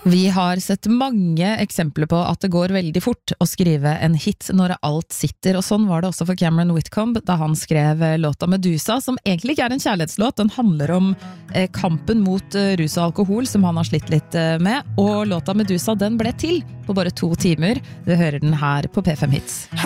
Vi har sett mange eksempler på at det går veldig fort å skrive en hit når alt sitter, og sånn var det også for Cameron Whitcomb da han skrev låta Medusa, som egentlig ikke en kjærlighetslåt, den handler om kampen mot rus og alkohol som han har slitt litt med, og låta Medusa den ble til på bare 2 timer. Du hører den her på P5 Hits.